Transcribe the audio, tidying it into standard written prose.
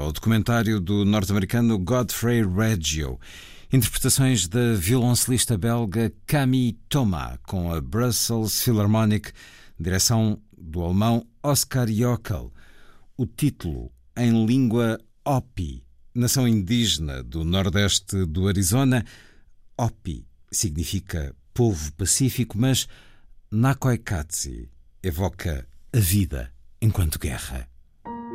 ao documentário do norte-americano Godfrey Reggio. Interpretações da violoncelista belga Camille Thomas, com a Brussels Philharmonic, direção do alemão Oskar Jockel. O título em língua Hopi, nação indígena do nordeste do Arizona. Hopi significa povo pacífico, mas Nakoikatsi evoca a vida enquanto guerra.